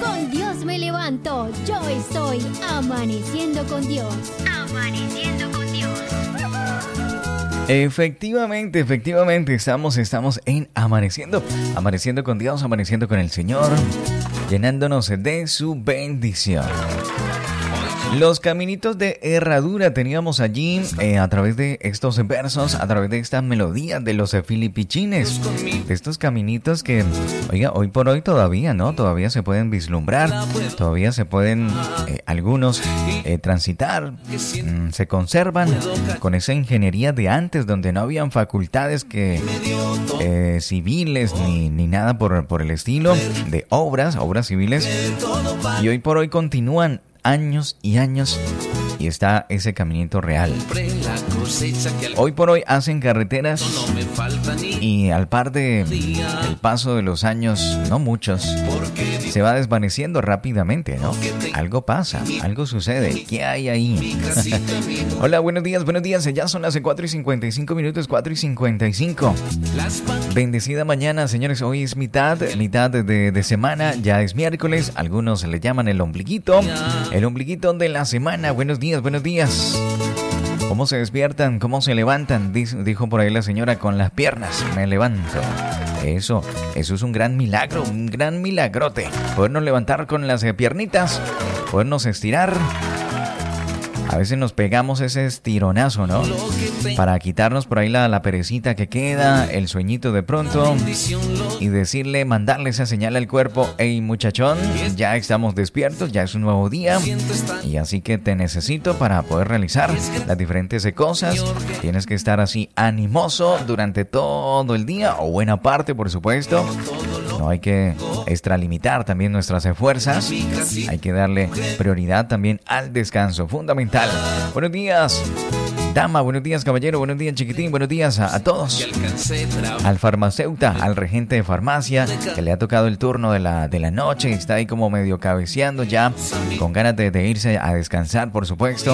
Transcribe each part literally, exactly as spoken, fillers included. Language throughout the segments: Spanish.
Con Dios me levanto. Yo estoy amaneciendo con Dios. Amaneciendo con Dios. Efectivamente, efectivamente, estamos, estamos en amaneciendo, amaneciendo con Dios, amaneciendo con el Señor, llenándonos de su bendición. Los caminitos de herradura teníamos allí eh, a través de estos versos, a través de estas melodías de los filipichines, de estos caminitos que, oiga, hoy por hoy todavía, ¿no? Todavía se pueden vislumbrar, todavía se pueden eh, algunos eh, transitar, mm, se conservan con esa ingeniería de antes, donde no habían facultades que eh, civiles ni, ni nada por, por el estilo, de obras, obras civiles, y hoy por hoy continúan años y años y está ese caminito real. Hoy por hoy hacen carreteras y al par de el paso de los años, no muchos, se va desvaneciendo rápidamente, ¿no? Algo pasa, algo sucede. ¿Qué hay ahí? Hola, buenos días, buenos días. Ya son las cuatro y cincuenta y cinco minutos, cuatro y cincuenta y cinco. Bendecida mañana, señores. Hoy es mitad, mitad de, de semana. Ya es miércoles. Algunos le llaman el ombliguito. El ombliguito de la semana. Buenos días, buenos días. ¿Cómo se despiertan? ¿Cómo se levantan? Dijo por ahí la señora, con las piernas me levanto. Eso, eso es un gran milagro, un gran milagrote. Podernos levantar con las piernitas, podernos estirar. A veces nos pegamos ese estironazo, ¿no? Para quitarnos por ahí la, la perecita que queda, el sueñito de pronto, y decirle, mandarle esa señal al cuerpo: hey muchachón, ya estamos despiertos, ya es un nuevo día, y así que te necesito para poder realizar las diferentes cosas. Tienes que estar así animoso durante todo el día, o buena parte, por supuesto. No hay que extralimitar también nuestras fuerzas. Hay que darle prioridad también al descanso, fundamental. Buenos días, dama, buenos días, caballero, buenos días, chiquitín, buenos días a, a todos. Al farmacéutico, al regente de farmacia, que le ha tocado el turno de la, de la noche y está ahí como medio cabeceando ya, con ganas de, de irse a descansar, por supuesto.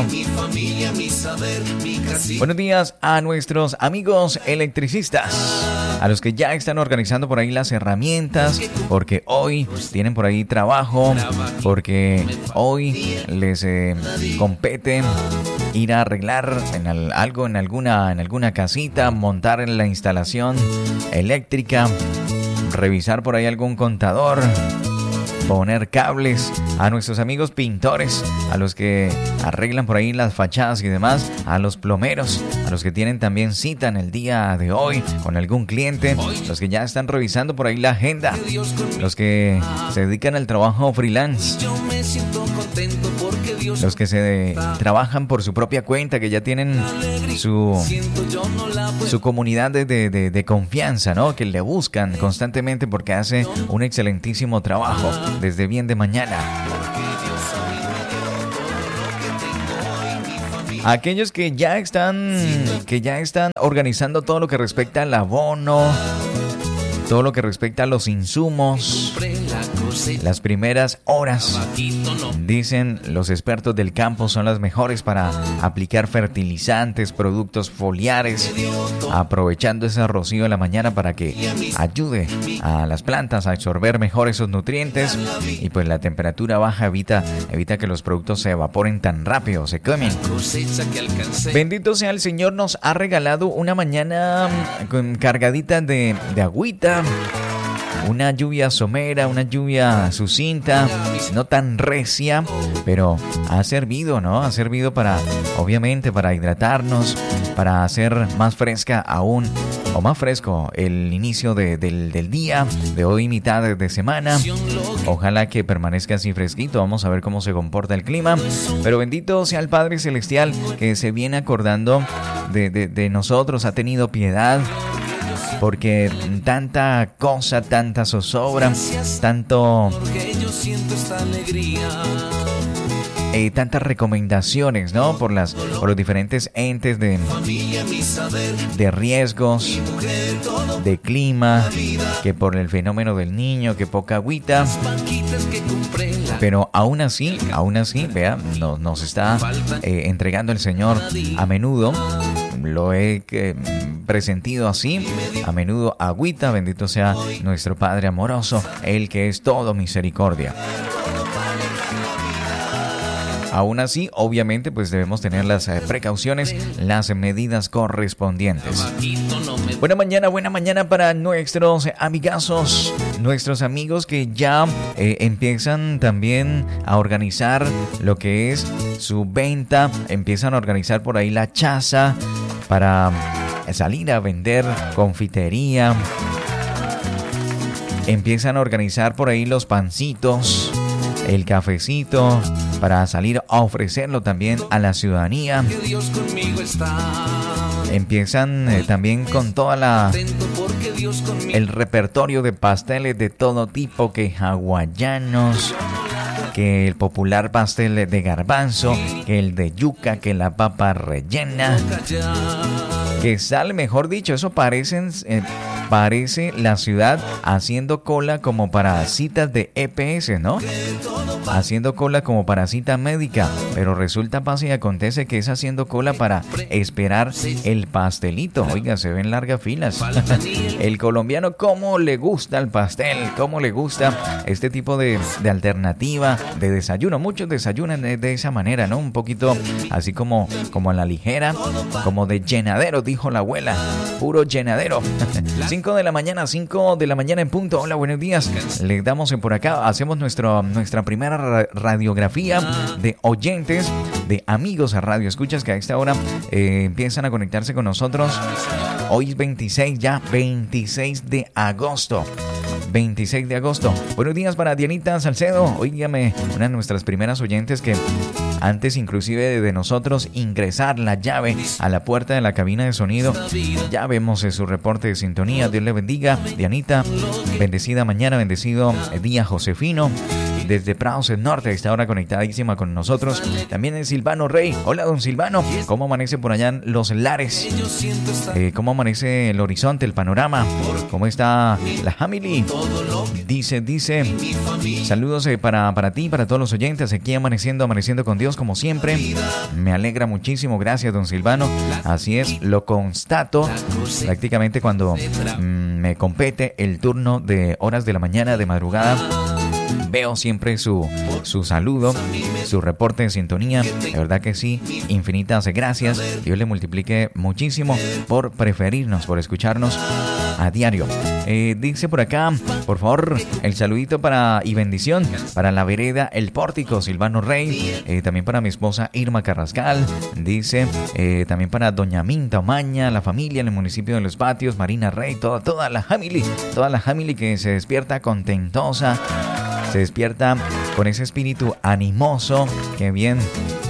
Buenos días a nuestros amigos electricistas, a los que ya están organizando por ahí las herramientas, porque hoy tienen por ahí trabajo, porque hoy les eh, compete ir a arreglar en el, algo en alguna, en alguna casita, montar en la instalación eléctrica, revisar por ahí algún contador, poner cables. A nuestros amigos pintores, a los que arreglan por ahí las fachadas y demás, a los plomeros, a los que tienen también cita en el día de hoy con algún cliente, los que ya están revisando por ahí la agenda, los que se dedican al trabajo freelance, los que se trabajan por su propia cuenta, que ya tienen su, su comunidad de, de, de confianza, ¿no? Que le buscan constantemente porque hace un excelentísimo trabajo desde bien de mañana. Aquellos que ya están que ya están organizando todo lo que respecta al abono, todo lo que respecta a los insumos, las primeras horas, dicen los expertos del campo, son las mejores para aplicar fertilizantes, productos foliares, aprovechando ese rocío de la mañana para que ayude a las plantas a absorber mejor esos nutrientes, y pues la temperatura baja evita, evita que los productos se evaporen tan rápido, se quemen. Bendito sea el Señor, nos ha regalado una mañana cargadita de, de agüita. Una lluvia somera, una lluvia sucinta, no tan recia, pero ha servido, ¿no? Ha servido para, obviamente, para hidratarnos, para hacer más fresca aún, o más fresco el inicio de, del, del día, de hoy mitad de semana. Ojalá que permanezca así fresquito, vamos a ver cómo se comporta el clima. Pero bendito sea el Padre Celestial, que se viene acordando de, de, de nosotros, ha tenido piedad. Porque tanta cosa, tanta zozobra, tanto, eh, tantas recomendaciones, ¿no? Por las, por los diferentes entes de, de riesgos, de clima, que por el fenómeno del niño, que poca agüita. Pero aún así, aún así, vea, nos, nos está eh, entregando el Señor a menudo. Lo he eh, presentido así, a menudo agüita. Bendito sea nuestro Padre amoroso, el que es todo misericordia. aún así, obviamente, pues debemos tener las eh, precauciones, las medidas correspondientes. Buena mañana, buena mañana para nuestros amigazos, nuestros amigos que ya eh, empiezan también a organizar lo que es su venta, empiezan a organizar por ahí la chaza para salir a vender confitería, empiezan a organizar por ahí los pancitos, el cafecito, para salir a ofrecerlo también a la ciudadanía. Empiezan eh, también con toda la el repertorio de pasteles de todo tipo, que hawaianos, que el popular pastel de garbanzo, que el de yuca, que la papa rellena, que sale, mejor dicho, eso parecen, eh, parece la ciudad haciendo cola como para citas de E P S, ¿no? Haciendo cola como para cita médica, pero resulta, pasa y acontece que es haciendo cola para esperar el pastelito. Oiga, se ven largas filas. El colombiano, ¿cómo le gusta el pastel? ¿Cómo le gusta este tipo de, de alternativa de desayuno? Muchos desayunan de, de esa manera, ¿no? Un poquito así como, como a la ligera, como de llenadero, dijo la abuela. Puro llenadero. cinco de la mañana, cinco de la mañana en punto. Hola, buenos días. Le damos por acá, hacemos nuestro, nuestra primera radiografía de oyentes, de amigos a radio escuchas que a esta hora eh, empiezan a conectarse con nosotros. Hoy es veintiséis, ya veintiséis de agosto. veintiséis de agosto. Buenos días para Dianita Salcedo. Oígame, una de nuestras primeras oyentes que antes inclusive de, de nosotros ingresar la llave a la puerta de la cabina de sonido, ya vemos eh, su reporte de sintonía. Dios le bendiga, Dianita. Bendecida mañana, bendecido día, Josefino. Desde Prados del Norte, está ahora conectadísima con nosotros. También es Silvano Rey. Hola, don Silvano. ¿Cómo amanece por allá en Los Lares? Eh, ¿Cómo amanece el horizonte, el panorama? ¿Cómo está la family? Dice, dice. Saludos eh, para, para ti, para todos los oyentes. Aquí amaneciendo, amaneciendo con Dios como siempre. Me alegra muchísimo. Gracias, don Silvano. Así es, lo constato prácticamente cuando mmm, me compete el turno de horas de la mañana, de madrugada. Veo siempre su, su saludo, su reporte de sintonía. De verdad que sí, infinitas gracias. Dios le multiplique muchísimo por preferirnos, por escucharnos a diario. Eh, dice por acá, por favor, el saludito para y bendición para la vereda El Pórtico, Silvano Rey. Eh, también para mi esposa Irma Carrascal. Dice, eh, también para doña Minta Omaña, la familia en el municipio de Los Patios, Marina Rey, toda, toda la family, toda la family que se despierta contentosa. Se despierta con ese espíritu animoso. Qué bien.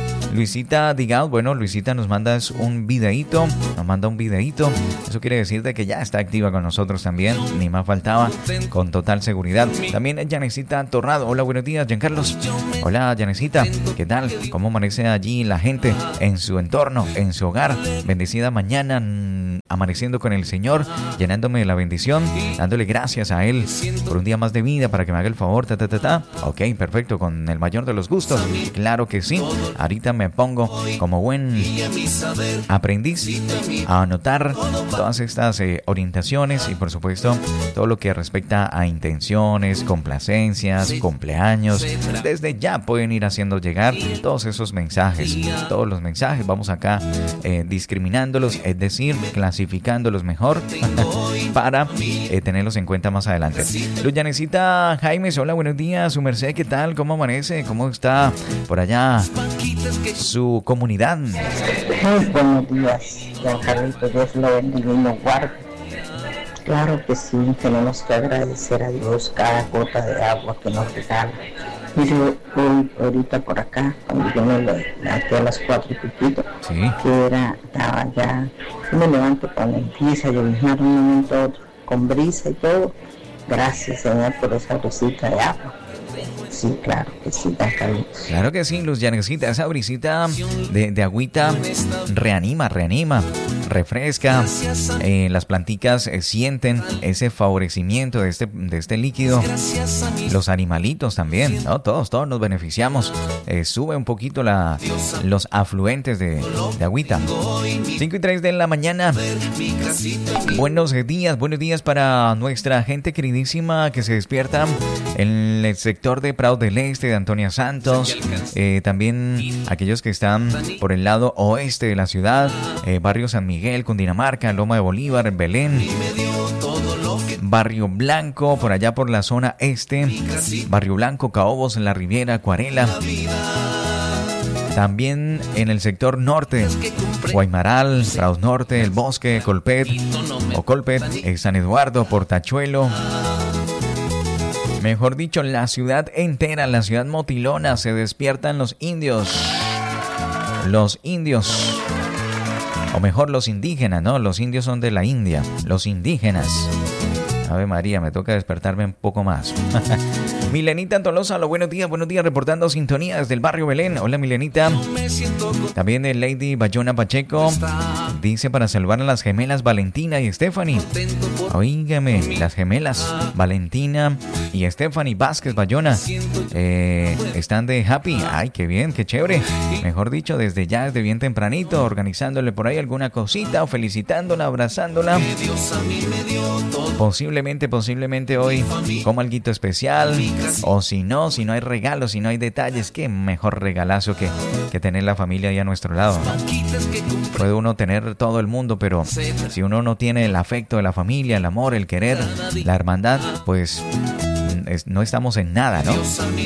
Luisita Digao, bueno, Luisita nos manda un videíto, nos manda un videíto. Eso quiere decir de que ya está activa con nosotros también, ni más faltaba, con total seguridad. También Yanecita Torrado. Hola, buenos días, Giancarlos. Hola, Yanecita, ¿qué tal? ¿Cómo amanece allí la gente en su entorno, en su hogar? Bendecida mañana, amaneciendo con el Señor, llenándome de la bendición, dándole gracias a Él por un día más de vida para que me haga el favor, ta, ta, ta, ta. Ok, perfecto, con el mayor de los gustos. Claro que sí. Ahorita me pongo como buen aprendiz a anotar todas estas eh, orientaciones y por supuesto todo lo que respecta a intenciones, complacencias, cumpleaños. Desde ya pueden ir haciendo llegar todos esos mensajes, todos los mensajes. Vamos acá eh, discriminándolos, es decir, clasificándolos mejor para eh, tenerlos en cuenta más adelante. Luz Yanecita Jaime, hola, buenos días, su merced, ¿qué tal? ¿Cómo amanece? ¿Cómo está por allá su comunidad? Muy buenos días, don Carlito, Dios lo bendiga y lo guarde. Claro que sí, tenemos que agradecer a Dios cada gota de agua que nos regala. Mire, hoy, ahorita por acá, cuando yo me levanté a las cuatro y piquito, ¿sí? Que era, estaba ya, yo me levanto cuando empieza a lloviznar un momento a otro, con brisa y todo. Gracias, Señor, por esa brisita de agua. Sí, claro que sí, Carlitos. Claro que sí, Luz Yanecita, esa brisita de, de agüita reanima, reanima, refresca. Eh, las planticas eh, sienten ese favorecimiento de este, de este líquido. Los animalitos también, ¿no? Todos, todos nos beneficiamos eh, sube un poquito la, los afluentes de, de agüita. cinco y tres de la mañana. Buenos días, buenos días para nuestra gente queridísima que se despierta en el sector de Prado del Este, de Antonia Santos. Eh, también aquellos que están por el lado oeste de la ciudad, eh, Barrio San Miguel, Cundinamarca, Loma de Bolívar, Belén. Barrio Blanco, por allá por la zona este, Barrio Blanco, Caobos, en la Riviera, Acuarela. También en el sector norte, Guaymaral, Prados Norte, El Bosque, Colpet, o Colpet, eh, San Eduardo, Portachuelo. Mejor dicho, la ciudad entera, la ciudad motilona, se despiertan los indios. Los indios. O mejor, los indígenas, ¿no? Los indios son de la India, los indígenas. Ave María, me toca despertarme un poco más. Milenita Tolosa, los buenos días, buenos días, reportando sintonía desde el barrio Belén. Hola, Milenita. También de Lady Bayona Pacheco. Dice para saludar a las gemelas Valentina y Stephanie. Oígame, las gemelas Valentina y Stephanie Vázquez Bayona eh, están de happy. Ay, qué bien, qué chévere. Mejor dicho, desde ya, desde bien tempranito, organizándole por ahí alguna cosita o felicitándola, abrazándola. Posiblemente, posiblemente hoy como alguito especial. O si no, si no hay regalos, si no hay detalles, qué mejor regalazo que, que tener la familia ahí a nuestro lado, ¿no? Puede uno tener todo el mundo, pero si uno no tiene el afecto de la familia, el amor, el querer, la hermandad, pues es, no estamos en nada, ¿no?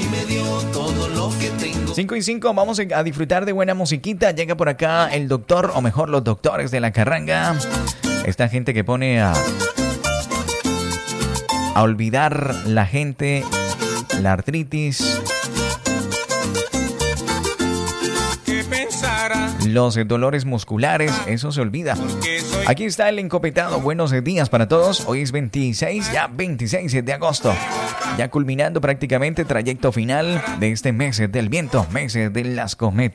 cinco y cinco, vamos a disfrutar de buena musiquita. Llega por acá el doctor, o mejor los doctores de la carranga. Esta gente que pone a... a olvidar la gente, la artritis, los dolores musculares, eso se olvida. Aquí está el encopetado. Buenos días para todos. Hoy es veintiséis, ya veintiséis de agosto. Ya culminando prácticamente trayecto final de este mes del viento, mes de las cometas.